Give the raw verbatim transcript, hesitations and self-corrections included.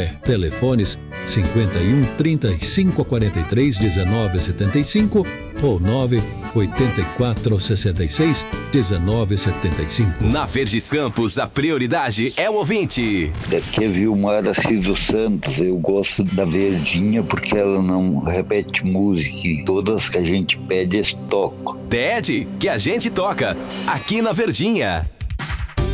Sumaré. Telefones cinquenta e um, trinta e cinco, quarenta e três, dezenove, setenta e cinco ou nove oito quatro, sessenta e seis, dezenove, setenta e cinco. Na Verdes Campos, a prioridade é o ouvinte. Daqui é Vilmar Assis dos Santos. Eu gosto da Verdinha porque ela não repete música e todas que a gente pede eles tocam. Pede que a gente toca aqui na Verdinha.